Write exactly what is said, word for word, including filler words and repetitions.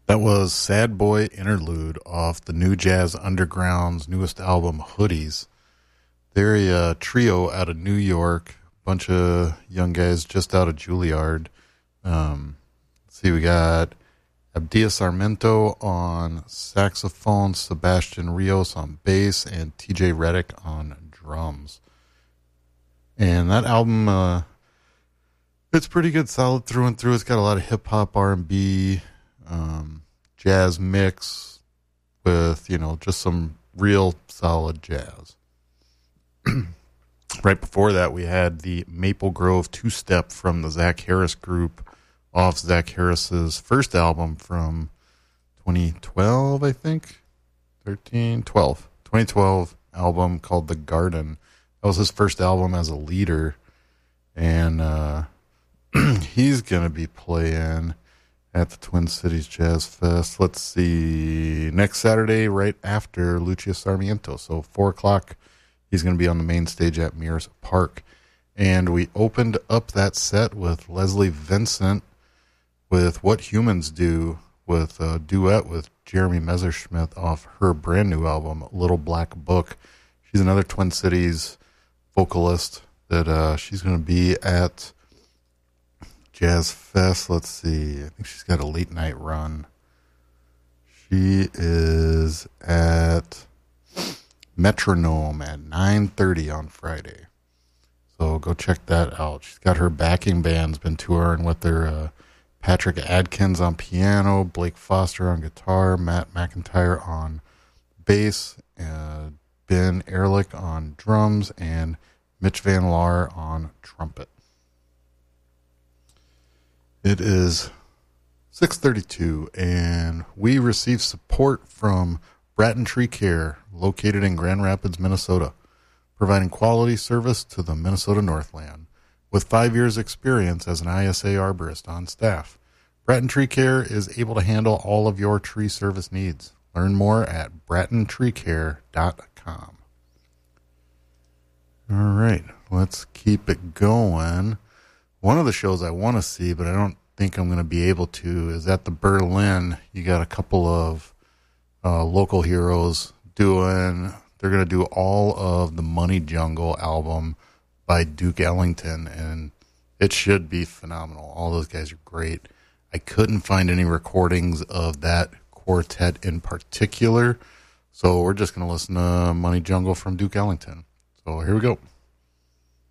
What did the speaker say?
That was Sad Boy Interlude off the New Jazz Underground's newest album, Hoodies. They're a uh, trio out of New York, bunch of young guys just out of Juilliard. Um, let's see, we got Abdia Sarmiento on saxophone, Sebastian Rios on bass, and T J Reddick on drums. And that album, uh, it's pretty good, solid through and through. It's got a lot of hip-hop, R and B, um, jazz mix with, you know, just some real solid jazz. Right before that, we had the Maple Grove two-step from the Zach Harris group off Zach Harris's first album from twenty twelve, I think. thirteen, twelve. twenty twelve album called The Garden. That was his first album as a leader. And uh, he's going to be playing at the Twin Cities Jazz Fest. Let's see. Next Saturday, right after Lucia Sarmiento. So four o'clock, he's going to be on the main stage at Mears Park. And we opened up that set with Leslie Vincent with What Humans Do, with a duet with Jeremy Messerschmidt off her brand new album, Little Black Book. She's another Twin Cities vocalist that uh, she's going to be at Jazz Fest. Let's see. I think she's got a late night run. She is at Metronome at nine thirty on Friday. So go check that out. She's got her backing band's been touring with her. Uh, Patrick Adkins on piano, Blake Foster on guitar, Matt McIntyre on bass, uh, Ben Ehrlich on drums, and Mitch Van Laar on trumpet. It is six thirty-two, and we receive support from Bratton Tree Care, located in Grand Rapids, Minnesota, providing quality service to the Minnesota Northland. With five years' experience as an I S A arborist on staff, Bratton Tree Care is able to handle all of your tree service needs. Learn more at bratton tree care dot com. All right, let's keep it going. One of the shows I want to see, but I don't think I'm going to be able to, is at the Berlin. You got a couple of uh, local heroes doing, they're going to do all of the Money Jungle album by Duke Ellington, and it should be phenomenal. All those guys are great. I couldn't find any recordings of that quartet in particular, so we're just going to listen to Money Jungle from Duke Ellington. So here we go.